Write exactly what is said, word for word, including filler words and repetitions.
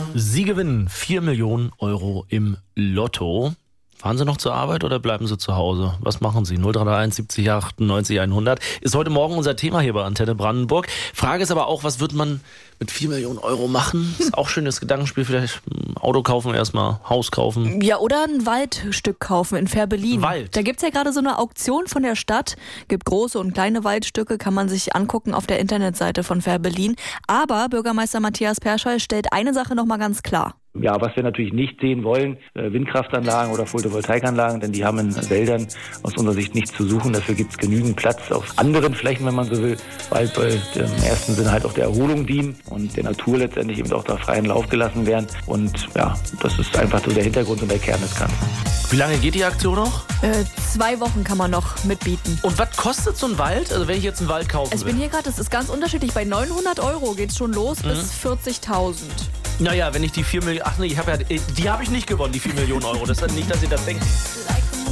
Sie gewinnen vier Millionen Euro im Lotto. Fahren Sie noch zur Arbeit oder bleiben Sie zu Hause? Was machen Sie? null drei drei eins siebzig achtundneunzig hundert ist heute Morgen unser Thema hier bei Antenne Brandenburg. Frage ist aber auch, was wird man mit vier Millionen Euro machen? Ist auch ein schönes Gedankenspiel. Vielleicht ein Auto kaufen erstmal, Haus kaufen. Ja, oder ein Waldstück kaufen in Fehrbellin. Wald. Da gibt's ja gerade so eine Auktion von der Stadt. Gibt große und kleine Waldstücke, kann man sich angucken auf der Internetseite von Fehrbellin. Aber Bürgermeister Matthias Perschel stellt eine Sache nochmal ganz klar. Ja, was wir natürlich nicht sehen wollen, äh, Windkraftanlagen oder Photovoltaikanlagen, denn die haben in Wäldern aus unserer Sicht nichts zu suchen. Dafür gibt es genügend Platz auf anderen Flächen, wenn man so will, weil im ersten Sinne halt auch der Erholung dienen und der Natur letztendlich eben auch da freien Lauf gelassen werden. Und ja, das ist einfach so der Hintergrund und der Kern des Ganzen. Wie lange geht die Aktion noch? Äh, zwei Wochen kann man noch mitbieten. Und was kostet so ein Wald? Also wenn ich jetzt einen Wald kaufen will? Ich bin hier gerade, das ist ganz unterschiedlich. Bei neunhundert Euro geht's schon los mhm. bis vierzigtausend. Naja, wenn ich die vier Millionen... Ach nee, ich hab ja, die habe ich nicht gewonnen, die vier Millionen Euro. Das ist nicht, dass ihr das denkt. Like